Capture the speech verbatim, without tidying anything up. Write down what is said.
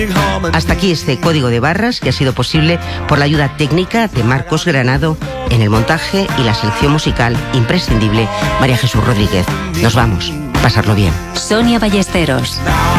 Hasta aquí este código de barras que ha sido posible por la ayuda técnica de Marcos Granado en el montaje y la selección musical imprescindible María Jesús Rodríguez. Nos vamos, pasarlo bien. Sonia Ballesteros.